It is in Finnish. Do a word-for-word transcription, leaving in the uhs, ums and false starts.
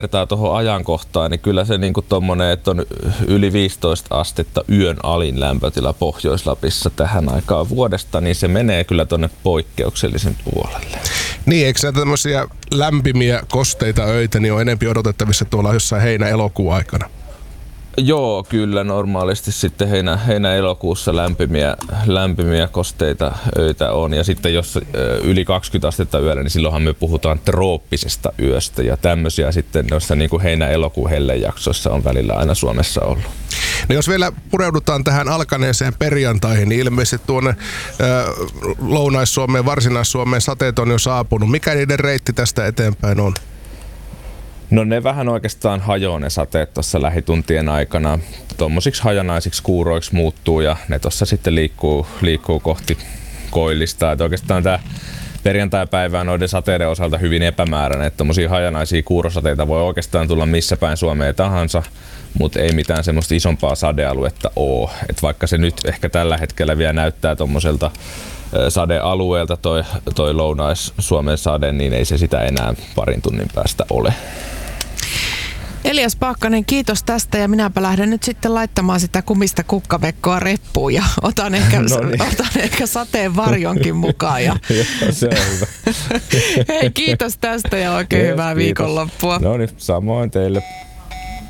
Vertaa tuohon ajankohtaan, niin kyllä se niinku tommonen, että on yli viisitoista astetta yön alin lämpötila Pohjois-Lapissa tähän aikaan vuodesta, niin se menee kyllä tonne poikkeuksellisen puolelle. Niin, eikö näitä tämmöisiä lämpimiä kosteita öitä niin on enemmän odotettavissa tuolla jossain heinä-elokuun aikana? Joo, kyllä normaalisti sitten heinä, heinä-elokuussa lämpimiä, lämpimiä kosteita öitä on. Ja sitten jos yli kaksikymmentä astetta yöllä, niin silloinhan me puhutaan trooppisesta yöstä. Ja tämmöisiä sitten noissa niin kuin heinä-elokuun hellejaksoissa on välillä aina Suomessa ollut. No jos vielä pureudutaan tähän alkaneeseen perjantaihin, niin ilmeisesti tuonne äh, Lounais-Suomeen, Varsinais-Suomeen sateet on jo saapunut. Mikä niiden reitti tästä eteenpäin on? No ne vähän oikeastaan hajoaa ne sateet tuossa lähituntien aikana. Tuommoisiksi hajanaisiksi kuuroiksi muuttuu ja ne tuossa sitten liikkuu, liikkuu kohti koillista. Et oikeastaan tämä perjantai-päivä on noiden sateiden osalta hyvin epämääräinen. Että tuommoisia hajanaisia kuurosateita voi oikeastaan tulla missä päin Suomea tahansa, mutta ei mitään semmoista isompaa sadealuetta ole. Et vaikka se nyt ehkä tällä hetkellä vielä näyttää tuommoiselta sadealueelta toi, toi Lounais-Suomen sade, niin ei se sitä enää parin tunnin päästä ole. Elias Paakkanen, kiitos tästä ja minäpä lähden nyt sitten laittamaan sitä kumista kukkavekkoa reppuun ja otan ehkä, no niin. otan ehkä sateen varjonkin mukaan. Ja... Joo, se on hyvä. Hei, kiitos tästä ja oikein yes, hyvää kiitos. Viikonloppua. No niin, samoin teille.